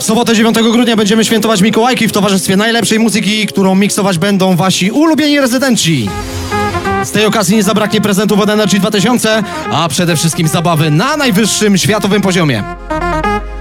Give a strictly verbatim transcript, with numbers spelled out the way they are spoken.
W sobotę dziewiątego grudnia będziemy świętować Mikołajki w towarzystwie najlepszej muzyki, którą miksować będą wasi ulubieni rezydenci. Z tej okazji nie zabraknie prezentów od Energy dwa tysiące, a przede wszystkim zabawy na najwyższym światowym poziomie.